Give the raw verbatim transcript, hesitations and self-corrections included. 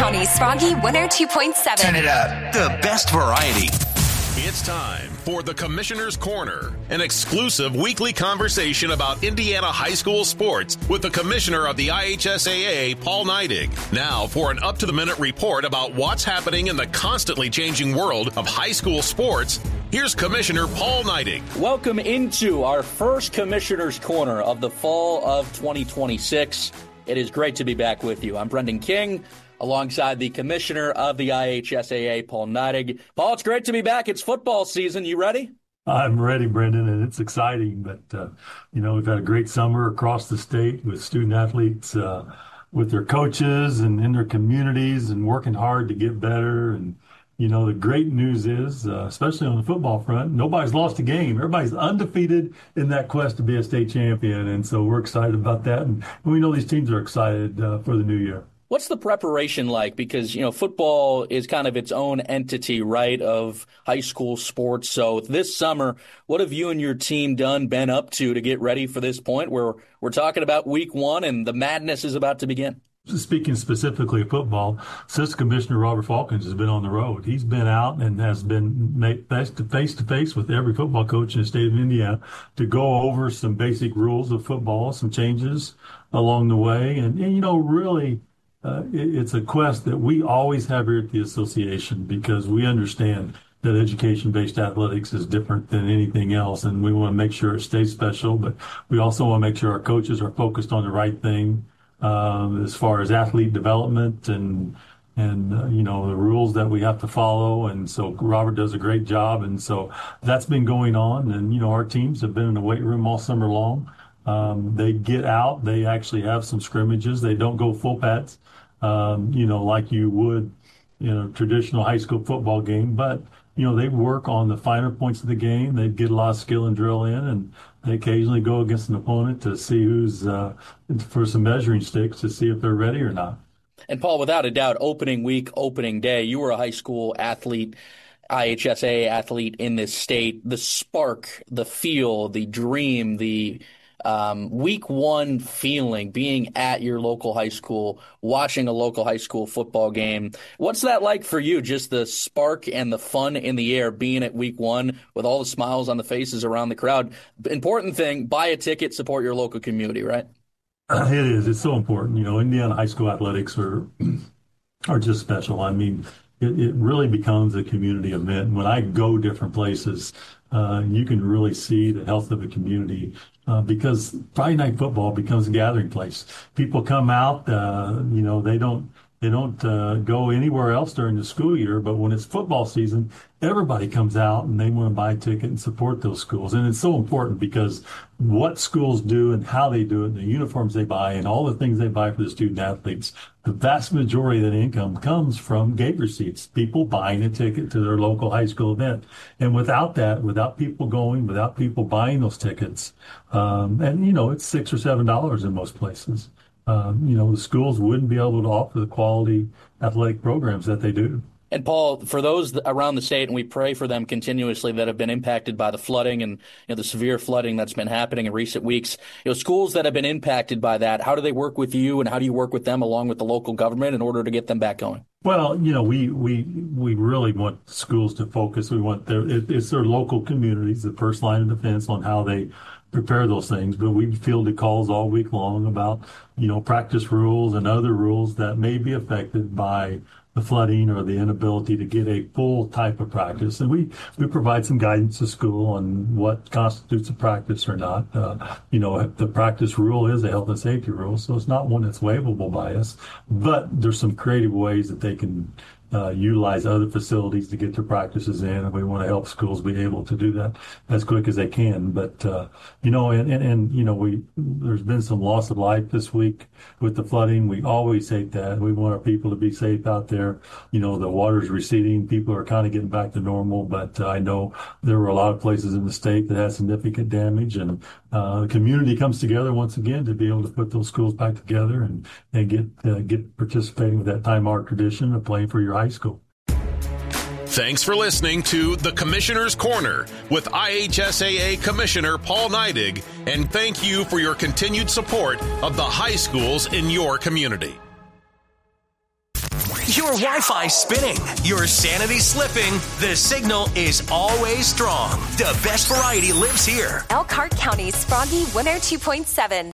County's Froggy one oh two point seven. Turn it up. The best variety. It's time for the Commissioner's Corner, an exclusive weekly conversation about Indiana high school sports with the commissioner of the I H S A A, Paul Neidig. Now for an up-to-the-minute report about what's happening in the constantly changing world of high school sports, here's Commissioner Paul Neidig. Welcome into our first Commissioner's Corner of the fall of twenty twenty-six. It is great to be back with you. I'm Brendan King, alongside the commissioner of the I H S A A, Paul Neidig. Paul, it's great to be back. It's football season. You ready? I'm ready, Brendan, and it's exciting. But, uh, you know, we've had a great summer across the state with student athletes, uh, with their coaches and in their communities and working hard to get better. And, you know, the great news is, uh, especially on the football front, nobody's lost a game. Everybody's undefeated in that quest to be a state champion. And so we're excited about that. And we know these teams are excited uh, for the new year. What's the preparation like? Because, you know, football is kind of its own entity, right, of high school sports. So this summer, what have you and your team done, been up to to get ready for this point where we're talking about week one and the madness is about to begin? Speaking specifically of football, Assistant Commissioner Robert Falcons has been on the road. He's been out and has been made face to face to face with every football coach in the state of Indiana to go over some basic rules of football, some changes along the way. And, and you know, really, Uh, it, it's a quest that we always have here at the association because we understand that education-based athletics is different than anything else, and we want to make sure it stays special, but we also want to make sure our coaches are focused on the right thing um, as far as athlete development and, and uh, you know, the rules that we have to follow. And so Robert does a great job, and so that's been going on. And, you know, our teams have been in the weight room all summer long. Um, they get out. They actually have some scrimmages. They don't go full pads. Um, you know, like you would in a traditional high school football game. But, you know, they work on the finer points of the game. They get a lot of skill and drill in, and they occasionally go against an opponent to see who's, uh, for some measuring sticks to see if they're ready or not. And, Paul, without a doubt, opening week, opening day, you were a high school athlete, I H S A athlete in this state. The spark, the feel, the dream, the Um, week one feeling, being at your local high school, watching a local high school football game. What's that like for you? Just the spark and the fun in the air, being at week one with all the smiles on the faces around the crowd. Important thing, buy a ticket, support your local community, right? Uh, it is. It's so important. You know, Indiana high school athletics are are just special. I mean, it, it really becomes a community event. When I go different places, uh, you can really see the health of the community. Uh, because Friday night football becomes a gathering place. People come out, uh, you know, they don't they don't uh, go anywhere else during the school year, but when it's football season, everybody comes out and they want to buy a ticket and support those schools. And it's so important because what schools do and how they do it, and the uniforms they buy and all the things they buy for the student athletes, the vast majority of that income comes from gate receipts, people buying a ticket to their local high school event. And without that, without people going, without people buying those tickets, um, and, you know, it's six or seven dollars in most places, um, you know, the schools wouldn't be able to offer the quality athletic programs that they do. And, Paul, for those around the state, and we pray for them continuously that have been impacted by the flooding and, you know, the severe flooding that's been happening in recent weeks, you know, schools that have been impacted by that, how do they work with you and how do you work with them along with the local government in order to get them back going? Well, you know, we we we really want schools to focus. We want their it, it's their local communities, the first line of defense on how they prepare those things. But we fielded calls all week long about, you know, practice rules and other rules that may be affected by the flooding or the inability to get a full type of practice. And we, we provide some guidance to school on what constitutes a practice or not. Uh, you know, the practice rule is a health and safety rule, so it's not one that's waivable by us. But there's some creative ways that they can uh, utilize other facilities to get their practices in, and we want to help schools be able to do that as quick as they can. But, uh, you know, and, and, and, you know, we there's been some loss of life this week with the flooding. We always hate that. We want our people to be safe out there. You know, the water's receding. People are kind of getting back to normal, but uh, I know there were a lot of places in the state that had significant damage, and uh, the community comes together once again to be able to put those schools back together and, and get, uh, get participating with that time-honored tradition of playing for your high school. Thanks for listening to The Commissioner's Corner with I H S A A Commissioner Paul Neidig, and thank you for your continued support of the high schools in your community. Your Wi-Fi spinning, your sanity slipping, the signal is always strong. The best variety lives here. Elkhart County's Froggy one oh two point seven.